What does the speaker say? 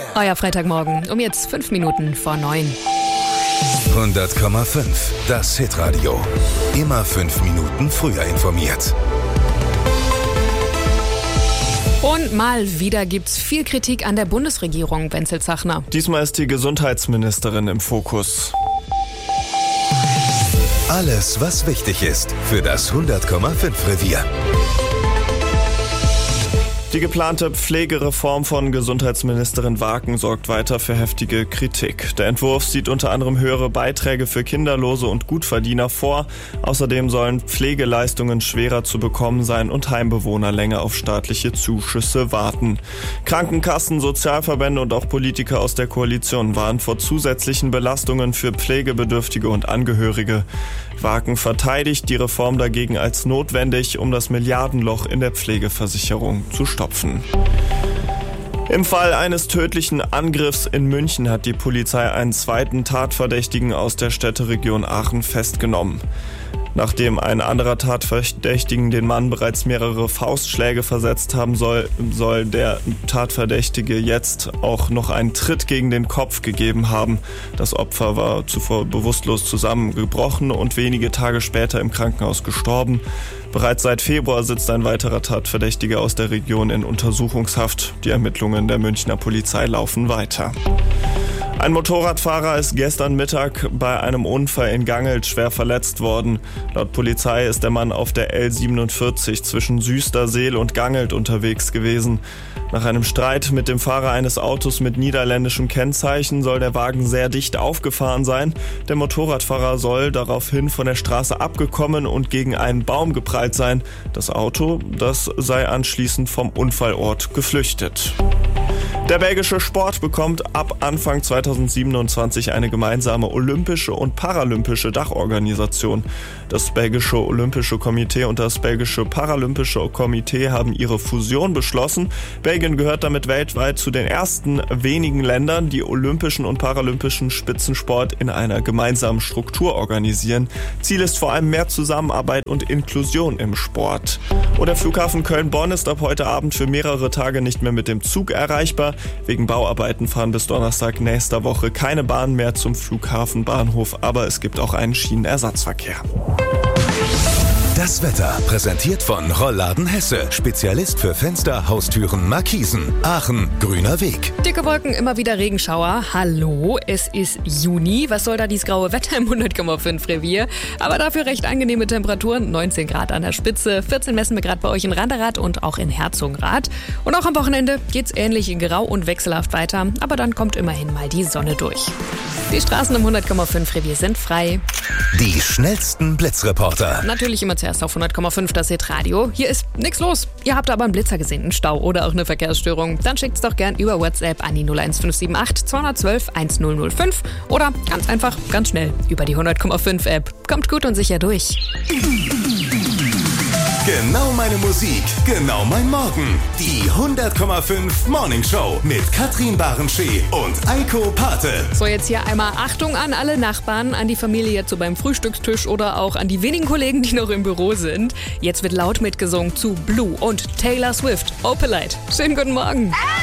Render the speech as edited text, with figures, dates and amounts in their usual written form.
Euer Freitagmorgen um jetzt 5 Minuten vor 9. 100,5. Das Hitradio. Immer 5 Minuten früher informiert. Und mal wieder gibt's viel Kritik an der Bundesregierung, Wenzel Zachner. Diesmal ist die Gesundheitsministerin im Fokus. Alles, was wichtig ist für das 100,5 Revier. Die geplante Pflegereform von Gesundheitsministerin Waken sorgt weiter für heftige Kritik. Der Entwurf sieht unter anderem höhere Beiträge für Kinderlose und Gutverdiener vor. Außerdem sollen Pflegeleistungen schwerer zu bekommen sein und Heimbewohner länger auf staatliche Zuschüsse warten. Krankenkassen, Sozialverbände und auch Politiker aus der Koalition warnen vor zusätzlichen Belastungen für Pflegebedürftige und Angehörige. Waken verteidigt die Reform dagegen als notwendig, um das Milliardenloch in der Pflegeversicherung zu stopfen. Im Fall eines tödlichen Angriffs in München hat die Polizei einen zweiten Tatverdächtigen aus der Städteregion Aachen festgenommen. Nachdem ein anderer Tatverdächtigen den Mann bereits mehrere Faustschläge versetzt haben soll der Tatverdächtige jetzt auch noch einen Tritt gegen den Kopf gegeben haben. Das Opfer war zuvor bewusstlos zusammengebrochen und wenige Tage später im Krankenhaus gestorben. Bereits seit Februar sitzt ein weiterer Tatverdächtiger aus der Region in Untersuchungshaft. Die Ermittlungen der Münchner Polizei laufen weiter. Ein Motorradfahrer ist gestern Mittag bei einem Unfall in Gangelt schwer verletzt worden. Laut Polizei ist der Mann auf der L47 zwischen Süsterseel und Gangelt unterwegs gewesen. Nach einem Streit mit dem Fahrer eines Autos mit niederländischem Kennzeichen soll der Wagen sehr dicht aufgefahren sein. Der Motorradfahrer soll daraufhin von der Straße abgekommen und gegen einen Baum geprallt sein. Das Auto, das sei anschließend vom Unfallort geflüchtet. Der belgische Sport bekommt ab Anfang 2027 eine gemeinsame olympische und paralympische Dachorganisation. Das belgische Olympische Komitee und das belgische Paralympische Komitee haben ihre Fusion beschlossen. Belgien gehört damit weltweit zu den ersten wenigen Ländern, die olympischen und paralympischen Spitzensport in einer gemeinsamen Struktur organisieren. Ziel ist vor allem mehr Zusammenarbeit und Inklusion im Sport. Und der Flughafen Köln-Bonn ist ab heute Abend für mehrere Tage nicht mehr mit dem Zug erreichbar. Wegen Bauarbeiten fahren bis Donnerstag nächster Woche keine Bahnen mehr zum Flughafenbahnhof, aber es gibt auch einen Schienenersatzverkehr. Das Wetter präsentiert von Rollladen Hesse. Spezialist für Fenster, Haustüren, Markisen. Aachen, grüner Weg. Dicke Wolken, immer wieder Regenschauer. Hallo, es ist Juni. Was soll da dieses graue Wetter im 100,5 Revier? Aber dafür recht angenehme Temperaturen. 19 Grad an der Spitze, 14 messen wir gerade bei euch in Randerath und auch in Herzogenrath. Und auch am Wochenende geht's ähnlich grau und wechselhaft weiter. Aber dann kommt immerhin mal die Sonne durch. Die Straßen im 100,5 Revier sind frei. Die schnellsten Blitzreporter. Natürlich immer zuerst auf 100,5 das Hitradio. Hier ist nichts los. Ihr habt aber einen Blitzer gesehen, einen Stau oder auch eine Verkehrsstörung. Dann schickt's doch gern über WhatsApp an die 01578 212 1005 oder ganz einfach, ganz schnell über die 100,5 App. Kommt gut und sicher durch. Genau meine Musik, genau mein Morgen. Die 100,5 Morning Show mit Katrin Barenschee und Eiko Pate. So, jetzt hier einmal Achtung an alle Nachbarn, an die Familie jetzt so beim Frühstückstisch oder auch an die wenigen Kollegen, die noch im Büro sind. Jetzt wird laut mitgesungen zu Blue und Taylor Swift. Opalite. Schönen guten Morgen.